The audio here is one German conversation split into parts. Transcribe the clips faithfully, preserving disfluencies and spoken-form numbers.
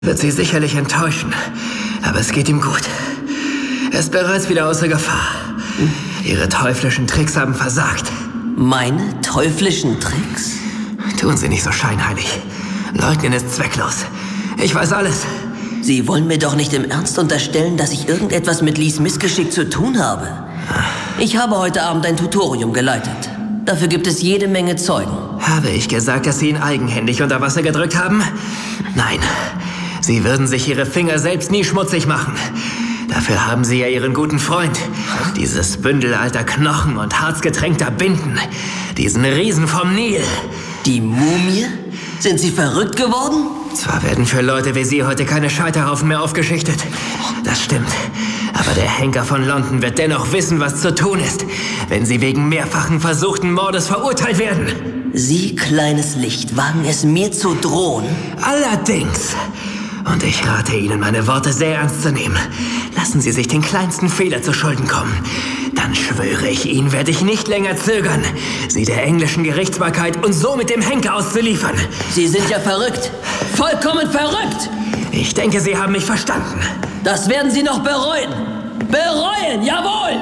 Wird Sie sicherlich enttäuschen, aber es geht ihm gut. Er ist bereits wieder außer Gefahr. Ihre teuflischen Tricks haben versagt. Meine teuflischen Tricks? Tun Sie nicht so scheinheilig. Leugnen ist zwecklos. Ich weiß alles. Sie wollen mir doch nicht im Ernst unterstellen, dass ich irgendetwas mit Lees Missgeschick zu tun habe. Ich habe heute Abend ein Tutorium geleitet. Dafür gibt es jede Menge Zeugen. Habe ich gesagt, dass Sie ihn eigenhändig unter Wasser gedrückt haben? Nein. Sie würden sich Ihre Finger selbst nie schmutzig machen. Dafür haben Sie ja Ihren guten Freund. Dieses Bündel alter Knochen und harzgetränkter Binden. Diesen Riesen vom Nil. Die Mumie? Sind Sie verrückt geworden? Zwar werden für Leute wie Sie heute keine Scheiterhaufen mehr aufgeschichtet. Das stimmt. Aber der Henker von London wird dennoch wissen, was zu tun ist, wenn Sie wegen mehrfachen versuchten Mordes verurteilt werden. Sie, kleines Licht, wagen es mir zu drohen? Allerdings. Und ich rate Ihnen, meine Worte sehr ernst zu nehmen. Lassen Sie sich den kleinsten Fehler zu Schulden kommen. Dann schwöre ich Ihnen, werde ich nicht länger zögern, Sie der englischen Gerichtsbarkeit und somit dem Henker auszuliefern. Sie sind ja verrückt. Vollkommen verrückt. Ich denke, Sie haben mich verstanden. Das werden Sie noch bereuen. Bereuen, jawohl!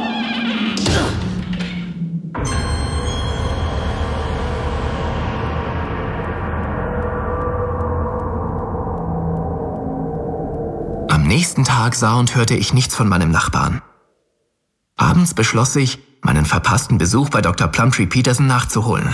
Am nächsten Tag sah und hörte ich nichts von meinem Nachbarn. Abends beschloss ich, meinen verpassten Besuch bei Doktor Plumtree Peterson nachzuholen.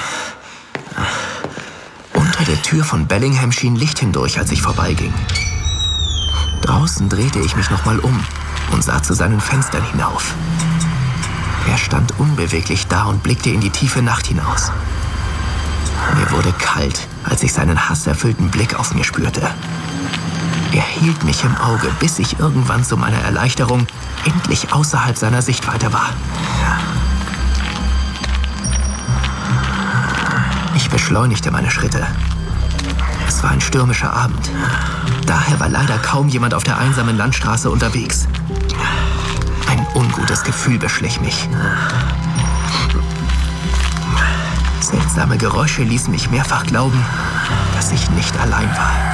Unter der Tür von Bellingham schien Licht hindurch, als ich vorbeiging. Draußen drehte ich mich nochmal um und sah zu seinen Fenstern hinauf. Er stand unbeweglich da und blickte in die tiefe Nacht hinaus. Mir wurde kalt, als ich seinen hasserfüllten Blick auf mir spürte. Er hielt mich im Auge, bis ich irgendwann zu meiner Erleichterung endlich außerhalb seiner Sichtweite war. Ich beschleunigte meine Schritte. Es war ein stürmischer Abend. Daher war leider kaum jemand auf der einsamen Landstraße unterwegs. Ein ungutes Gefühl beschlich mich. Seltsame Geräusche ließen mich mehrfach glauben, dass ich nicht allein war.